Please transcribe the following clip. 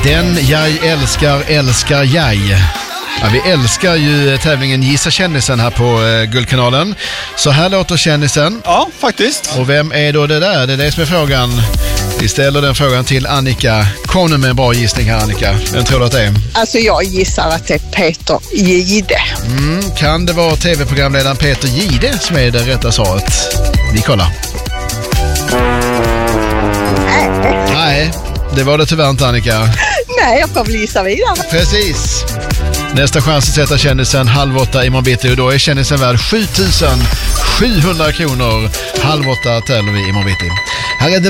Den jag älskar jag. Ja, vi älskar ju tävlingen Gissa kändisen här på Guldkanalen. Så här låter kändisen. Ja, faktiskt. Och vem är då det där? Det är det som är frågan. Vi ställer den frågan till Annika. Kom nu med en bra gissning här, Annika. Vem tror du att det är? Alltså jag gissar att det är Peter Gide. Kan det vara tv-programledaren Peter Gide som är det rätta svaret? Vi kollar. Nej, det var det tyvärr inte, Annika. Nej, jag får väl gissa vidare. Precis. Nästa chans att sätta kändisen 7:30 imorgon bitti, och då är kändisen värd 7 700 kronor. 7:30 tävlar vi imorgon bitti. Här är